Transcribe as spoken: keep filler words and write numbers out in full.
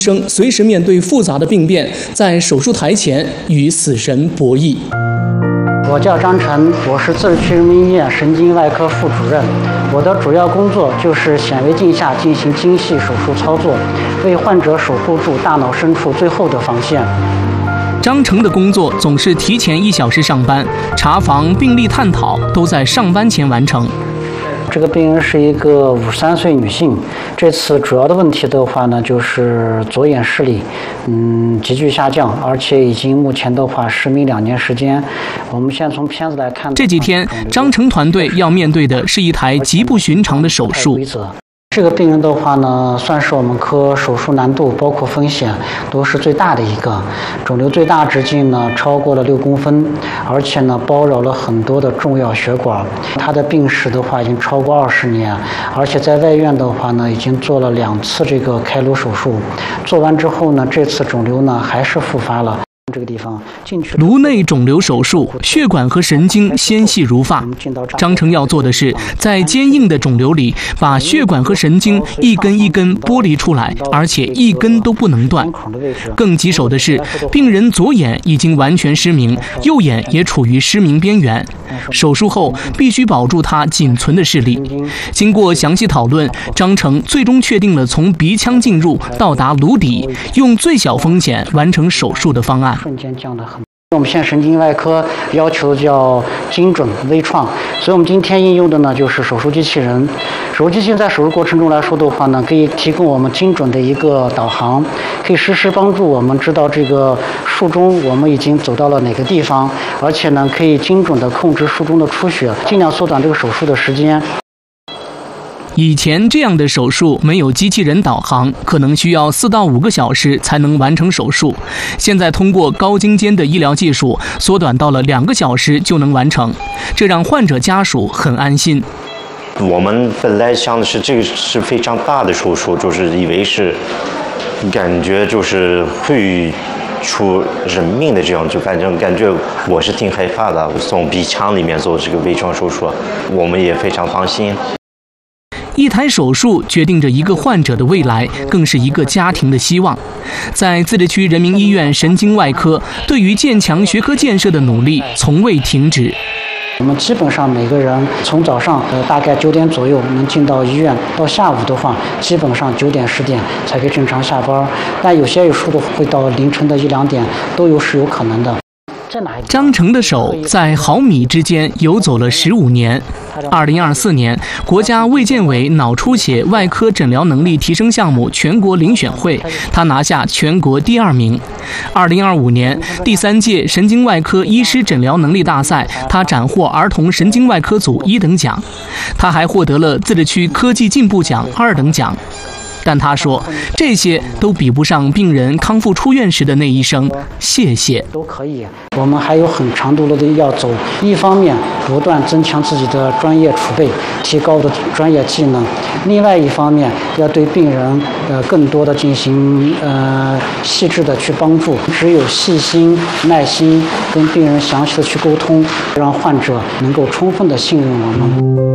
生随时面对复杂的病变，在手术台前与死神博弈。 我叫张晨，我是自治区人民医院神经外科副主任。我的主要工作就是显微镜下进行精细手术操作，为患者守护住大脑深处最后的防线。 张成的工作总是提前一小时上班，查房、病例探讨都在上班前完成。 这个病人是一个五十三岁女性，这次主要的问题的话呢，就是左眼视力，嗯，急剧下降，而且已经目前的话失明两年时间。我们现在从片子来看， 这几天张成团队要面对的是一台极不寻常的手术。 这个病人的话呢，算是我们科手术难度包括风险都是最大的一个，肿瘤最大直径呢超过了六公分，而且呢包绕了很多的重要血管。他的病史的话已经超过二十年，而且在外院的话呢已经做了两次这个开颅手术，做完之后呢，这次肿瘤呢还是复发了。这个地方进去， 颅内肿瘤手术，血管和神经纤细如发。张成要做的是，在坚硬的肿瘤里，把血管和神经一根一根剥离出来，而且一根都不能断。更棘手的是，病人左眼已经完全失明，右眼也处于失明边缘。手术后必须保住他仅存的视力。经过详细讨论，张成最终确定了从鼻腔进入到达颅底，用最小风险完成手术的方案。 瞬间降得很。我们现在神经外科要求叫精准微创，所以我们今天应用的呢就是手术机器人。手术机器人在手术过程中来说的话呢，可以提供我们精准的一个导航，可以实时帮助我们知道这个术中我们已经走到了哪个地方，而且呢可以精准的控制术中的出血，尽量缩短这个手术的时间。 以前这样的手术没有机器人导航，可能需要四到五个小时才能完成手术。现在通过高精尖的医疗技术，缩短到了两个小时就能完成，这让患者家属很安心。 我们本来想的是这个是非常大的手术，就是以为是感觉就是会出人命的这样，就反正感觉我是挺害怕的。从鼻腔里面做这个微创手术，我们也非常放心。 一台手术决定着一个患者的未来，更是一个家庭的希望。在自治区人民医院神经外科，对于建强学科建设的努力从未停止。 我们基本上每个人从早上呃大概九点左右能进到医院，到下午的话，基本上九点十点才可以正常下班。但有些有时候会到凌晨的一两点，都有是有可能的。 张成的手在毫米之间游走了十五年。二零二四年，国家卫健委脑出血外科诊疗能力提升项目全国遴选会，他拿下全国第二名。二零二五年，第三届神经外科医师诊疗能力大赛，他斩获儿童神经外科组一等奖。他还获得了自治区科技进步奖二等奖。但他说，这些都比不上病人康复出院时的那一声谢谢。 都可以，我们还有很长的路要走。一方面，不断增强自己的专业储备，提高的专业技能；另外一方面，要对病人呃更多的进行呃细致的去帮助。只有细心、耐心，跟病人详细的去沟通，让患者能够充分的信任我们。